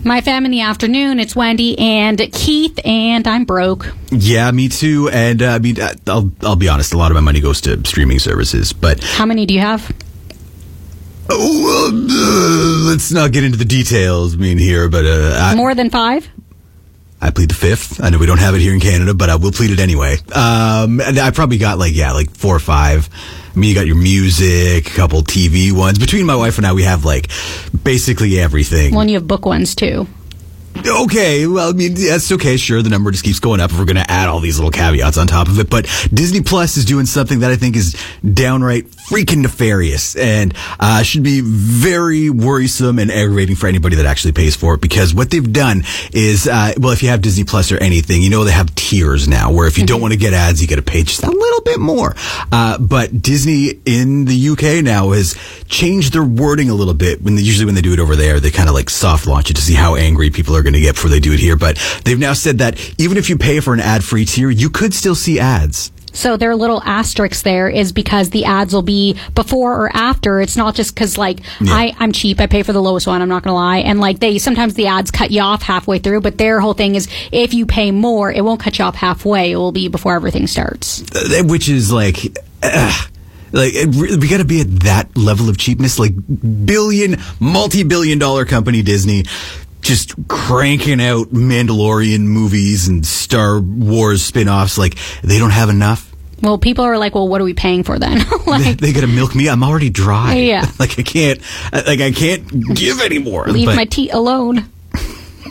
My fam in the afternoon, it's Wendy and Keith, and I'm broke. Yeah, me too. And I'll be honest, a lot of my money goes to streaming services. But how many do you have? Let's not get into the details here, but more than 5? I plead the 5th. I know we don't have it here in Canada, but I will plead it anyway. And I probably got like 4 or 5. You got your music, a couple TV ones. Between my wife and I, we have basically everything. Well, and you have book ones too. Okay, well, that's okay. Sure, the number just keeps going up if we're going to add all these little caveats on top of it. But Disney Plus is doing something that I think is downright freaking nefarious and should be very worrisome and aggravating for anybody that actually pays for it. Because what they've done is, if you have Disney Plus or anything, they have tiers now where if you don't want to get ads, you got to pay just a little bit more. But Disney in the UK now has changed their wording a little bit. Usually when they do it over there, they kind of soft launch it to see how angry people are going to get before they do it here. But they've now said that even if you pay for an ad-free tier, you could still see ads. So their little asterisk there is because the ads will be before or after. It's not just because I'm cheap. I pay for the lowest one. I'm not going to lie. And sometimes the ads cut you off halfway through, but their whole thing is if you pay more, it won't cut you off halfway. It will be before everything starts. Which is we got to be at that level of cheapness. Multi-billion dollar company Disney just cranking out Mandalorian movies and Star Wars spin-offs. They don't have enough. Well, people are what are we paying for then? They got to milk me. I'm already dry. Yeah. I can't give anymore. Leave my teat alone.